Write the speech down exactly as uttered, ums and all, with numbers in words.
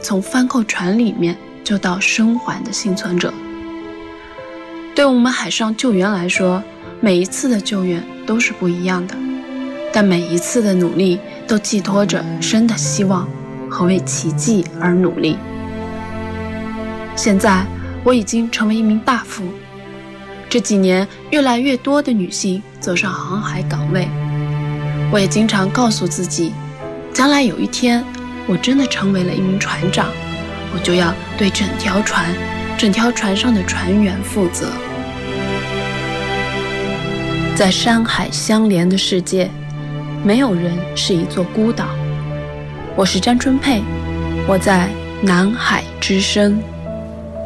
从帆扣船里面救到生还的幸存者。对我们海上救援来说，每一次的救援都是不一样的，但每一次的努力都寄托着生的希望和为奇迹而努力。现在我已经成为一名大夫，这几年越来越多的女性走上航海岗位，我也经常告诉自己，将来有一天我真的成为了一名船长，我就要对整条船整条船上的船员负责。在山海相连的世界，没有人是一座孤岛。我是詹春佩，我在南海之声。